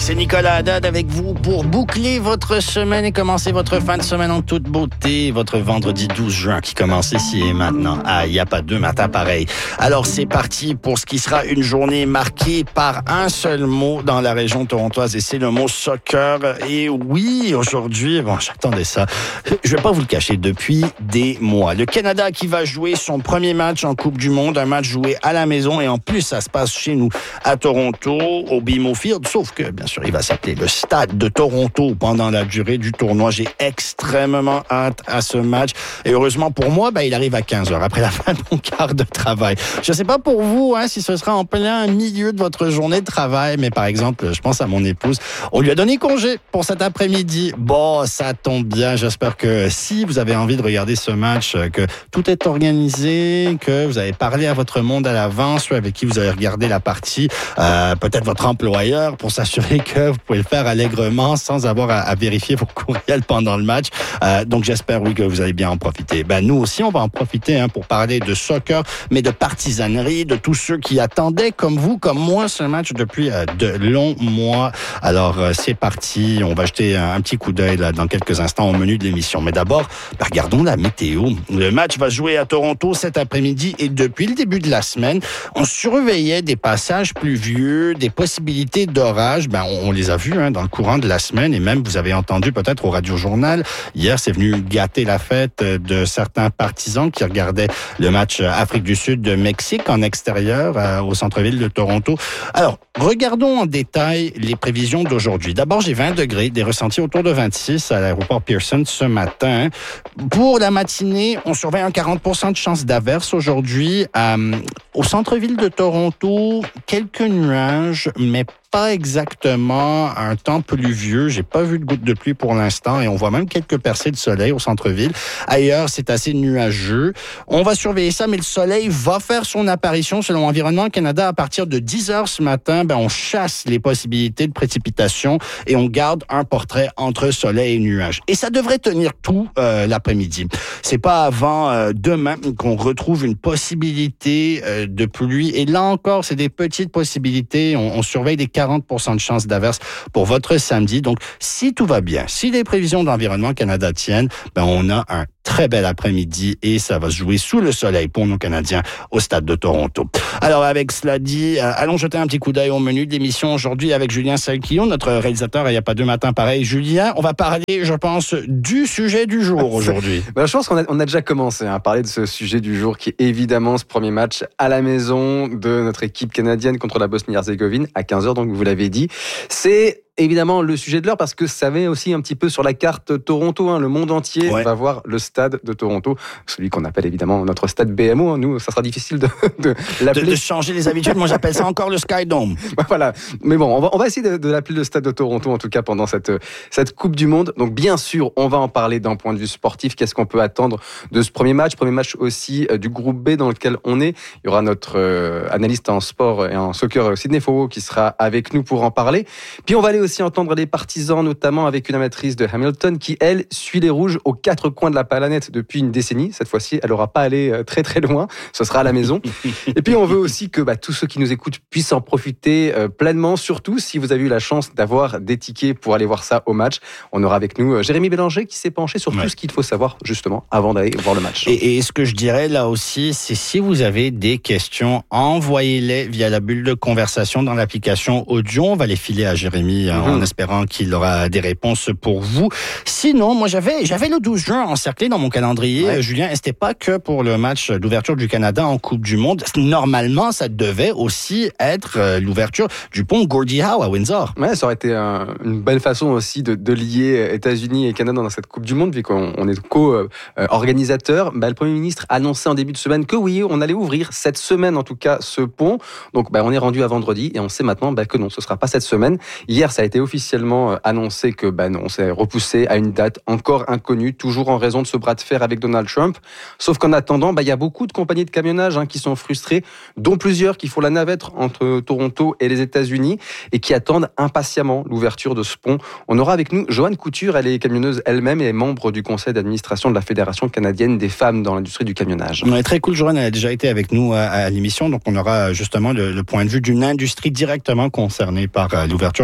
c'est Nicolas Haddad avec vous pour boucler votre semaine et commencer votre fin de semaine en toute beauté. Votre vendredi 12 juin qui commence ici et maintenant. Ah, il n'y a pas deux matins pareils. Alors, c'est parti pour ce qui sera une journée marquée par un seul mot dans la région torontoise et c'est le mot soccer. Et oui, aujourd'hui, bon, j'attendais ça. Je vais pas vous le cacher, depuis des mois. Le Canada qui va jouer son premier match en Coupe du Monde, un match joué à la maison et en plus, ça se passe chez nous à Toronto, au BMO Field, sauf que, bien sûr, il va s'appeler le Stade de Toronto pendant la durée du tournoi. J'ai extrêmement hâte à ce match. Et heureusement pour moi, il arrive à 15h, après la fin de mon quart de travail. Je sais pas pour vous, si ce sera en plein milieu de votre journée de travail, mais par exemple, je pense à mon épouse, on lui a donné congé pour cet après-midi. Bon, ça tombe bien. J'espère que si vous avez envie de regarder ce match, que tout est organisé, que vous avez parlé à votre monde à l'avance, ceux avec qui vous avez regardé la partie, peut-être votre employeur pour s'assurer que vous pouvez le faire allègrement sans avoir à vérifier vos courriels pendant le match. Donc j'espère oui que vous allez bien en profiter. Nous aussi on va en profiter pour parler de soccer, mais de partisanerie, de tous ceux qui attendaient comme vous, comme moi, ce match depuis de longs mois. Alors c'est parti, on va jeter un petit coup d'œil là dans quelques instants au menu de l'émission. Mais d'abord, regardons la météo. Le match va jouer à Toronto cet après-midi et depuis le début de la semaine, on surveillait des passages pluvieux, des possibilités d'orage. On les a vus dans le courant de la semaine et même vous avez entendu peut-être au Radio-Journal. Hier, c'est venu gâter la fête de certains partisans qui regardaient le match Afrique du Sud de Mexique en extérieur au centre-ville de Toronto. Alors, regardons en détail les prévisions d'aujourd'hui. D'abord, j'ai 20 degrés, des ressentis autour de 26 à l'aéroport Pearson ce matin. Pour la matinée, on surveille un 40% de chance d'averse aujourd'hui. Au centre-ville de Toronto, quelques nuages, mais pas exactement un temps pluvieux. J'ai pas vu de gouttes de pluie pour l'instant et on voit même quelques percées de soleil au centre-ville. Ailleurs, c'est assez nuageux. On va surveiller ça, mais le soleil va faire son apparition selon Environnement Canada à partir de 10h ce matin. On chasse les possibilités de précipitations et on garde un portrait entre soleil et nuages. Et ça devrait tenir tout l'après-midi. C'est pas avant demain qu'on retrouve une possibilité de pluie. Et là encore, c'est des petites possibilités. On surveille des 40% de chances d'averse pour votre samedi. Donc, si tout va bien, si les prévisions d'Environnement Canada tiennent, on a un très bel après-midi et ça va se jouer sous le soleil pour nos Canadiens au Stade de Toronto. Alors, avec cela dit, allons jeter un petit coup d'œil au menu de l'émission aujourd'hui avec Julien Salquillon, notre réalisateur. Il n'y a pas deux matins pareils. Julien, on va parler, je pense, du sujet du jour aujourd'hui. Je pense qu'on a déjà commencé à parler de ce sujet du jour qui est évidemment ce premier match à la maison de notre équipe canadienne contre la Bosnie-Herzégovine à 15h, donc vous l'avez dit. C'est évidemment le sujet de l'heure parce que ça met aussi un petit peu sur la carte Toronto. Le monde entier va voir le Stade de Toronto, celui qu'on appelle évidemment notre stade BMO. Nous, ça sera difficile de l'appeler. De changer les habitudes. Moi, j'appelle ça encore le Sky Dome. Voilà. Mais bon, on va essayer de l'appeler le Stade de Toronto en tout cas pendant cette Coupe du Monde. Donc bien sûr, on va en parler d'un point de vue sportif. Qu'est-ce qu'on peut attendre de ce premier match aussi du groupe B dans lequel on est. Il y aura notre analyste en sport et en soccer, Sidney Fowo, qui sera avec nous pour en parler. Puis on va aller aussi entendre les partisans, notamment avec une amatrice de Hamilton qui, elle, suit les Rouges aux quatre coins de la planète depuis une décennie. Cette fois-ci, elle n'aura pas allé très très loin. Ce sera à la maison. Et puis, on veut aussi que tous ceux qui nous écoutent puissent en profiter pleinement, surtout si vous avez eu la chance d'avoir des tickets pour aller voir ça au match. On aura avec nous Jérémy Bélanger qui s'est penché sur tout ce qu'il faut savoir justement avant d'aller voir le match. Et ce que je dirais là aussi, c'est si vous avez des questions, envoyez-les via la bulle de conversation dans l'application audio. On va les filer à Jérémy en espérant qu'il aura des réponses pour vous. Sinon, moi, j'avais le 12 juin encerclé dans mon calendrier, Julien, et c'était pas que pour le match d'ouverture du Canada en Coupe du Monde. Normalement, ça devait aussi être l'ouverture du pont Gordie Howe à Windsor. Ouais, ça aurait été une belle façon aussi de lier États-Unis et Canada dans cette Coupe du Monde, vu qu'on est co-organisateur. Le Premier ministre a annoncé en début de semaine que oui, on allait ouvrir cette semaine, en tout cas, ce pont. Donc, on est rendu à vendredi et on sait maintenant que non, ce sera pas cette semaine. Hier, ça a été officiellement annoncé que non, c'est repoussé à une date encore inconnue, toujours en raison de ce bras de fer avec Donald Trump. Sauf qu'en attendant, il y a beaucoup de compagnies de camionnage qui sont frustrées, dont plusieurs qui font la navette entre Toronto et les États-Unis et qui attendent impatiemment l'ouverture de ce pont. On aura avec nous Joanne Couture, elle est camionneuse elle-même et est membre du conseil d'administration de la Fédération canadienne des femmes dans l'industrie du camionnage. Ouais, très cool, Joanne, elle a déjà été avec nous à l'émission, donc on aura justement le point de vue d'une industrie directement concernée par l'ouverture de ce pont. Merci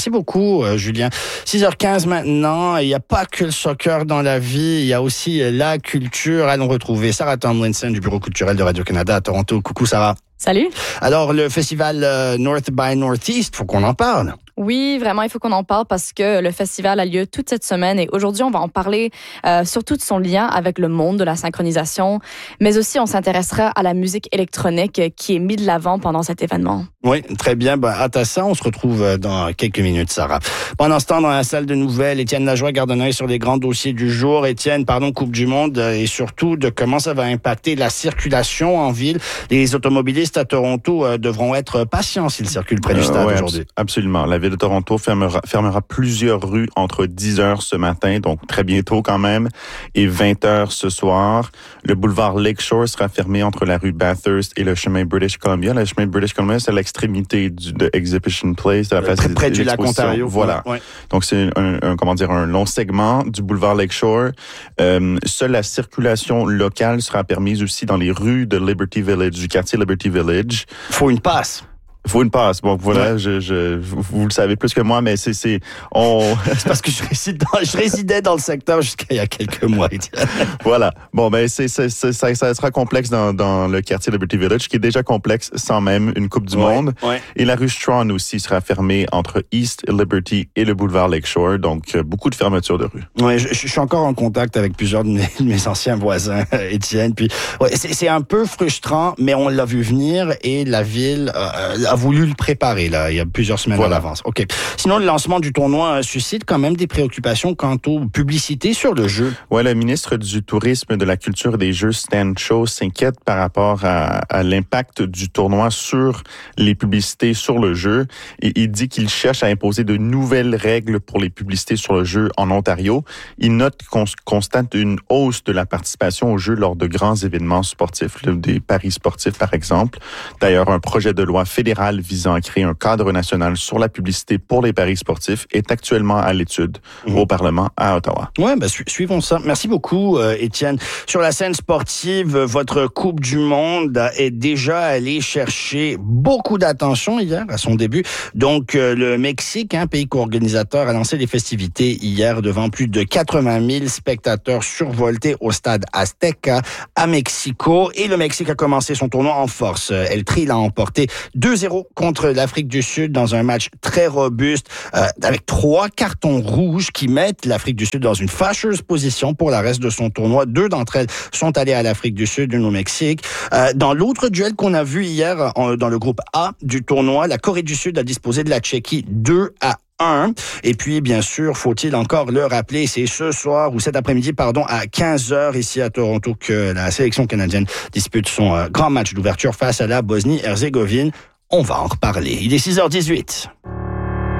Merci beaucoup, Julien. 6h15 maintenant. Il n'y a pas que le soccer dans la vie. Il y a aussi la culture. Allons retrouver Sarah Tomlinson du Bureau culturel de Radio-Canada à Toronto. Coucou, Sarah. Salut. Alors, le festival North by Northeast, faut qu'on en parle. Oui, vraiment, il faut qu'on en parle parce que le festival a lieu toute cette semaine et aujourd'hui, on va en parler surtout de son lien avec le monde de la synchronisation, mais aussi on s'intéressera à la musique électronique qui est mise de l'avant pendant cet événement. Oui, très bien. Hâte à ça. On se retrouve dans quelques minutes, Sarah. Pendant ce temps, dans la salle de nouvelles, Étienne Lajoie garde un œil sur les grands dossiers du jour. Étienne, Coupe du Monde et surtout de comment ça va impacter la circulation en ville. Les automobilistes à Toronto devront être patients s'ils circulent près du stade aujourd'hui. Absolument. La ville de Toronto fermera plusieurs rues entre 10h ce matin, donc très bientôt quand même, et 20h ce soir. Le boulevard Lakeshore sera fermé entre la rue Bathurst et le chemin British Columbia. Le chemin British Columbia, c'est l'extrémité de Exhibition Place, de la place près du lac Ontario. Voilà. Ouais. Donc c'est un long segment du boulevard Lakeshore. Seule la circulation locale sera permise aussi dans les rues de Liberty Village, du quartier Liberty Village. Faut une passe. Faut une passe. Bon, voilà, vous le savez plus que moi, mais c'est parce que je résidais dans le secteur jusqu'à il y a quelques mois. Voilà. Bon, ben ça sera complexe dans le quartier Liberty Village, qui est déjà complexe sans même une Coupe du Monde. Ouais. Et la rue Strachan aussi sera fermée entre East Liberty et le boulevard Lakeshore, donc beaucoup de fermetures de rue. Ouais, je suis encore en contact avec plusieurs de mes anciens voisins, Étienne. Puis c'est un peu frustrant, mais on l'a vu venir et la ville a voulu le préparer, là, il y a plusieurs semaines à l'avance. OK. Sinon, le lancement du tournoi suscite quand même des préoccupations quant aux publicités sur le jeu. Oui, le ministre du Tourisme, de la Culture et des Jeux, Stan Cho, s'inquiète par rapport à l'impact du tournoi sur les publicités sur le jeu. Et il dit qu'il cherche à imposer de nouvelles règles pour les publicités sur le jeu en Ontario. Il note qu'on constate une hausse de la participation au jeu lors de grands événements sportifs, des paris sportifs, par exemple. D'ailleurs, un projet de loi fédéral visant à créer un cadre national sur la publicité pour les paris sportifs est actuellement à l'étude au Parlement à Ottawa. Oui, suivons ça. Merci beaucoup, Étienne. Sur la scène sportive, votre Coupe du Monde est déjà allée chercher beaucoup d'attention hier à son début. Donc, le Mexique, pays co-organisateur, a lancé les festivités hier devant plus de 80 000 spectateurs survoltés au stade Azteca à Mexico. Et le Mexique a commencé son tournoi en force. El Tri l'a emporté 2-0 contre l'Afrique du Sud dans un match très robuste avec 3 cartons rouges qui mettent l'Afrique du Sud dans une fâcheuse position pour le reste de son tournoi. 2 d'entre elles sont allées à l'Afrique du Sud, une au Mexique. Dans l'autre duel qu'on a vu hier dans le groupe A du tournoi, la Corée du Sud a disposé de la Tchéquie 2-1. Et puis, bien sûr, faut-il encore le rappeler, c'est ce soir ou cet après-midi, à 15h ici à Toronto que la sélection canadienne dispute son grand match d'ouverture face à la Bosnie-Herzégovine. On va en reparler. Il est 6h18.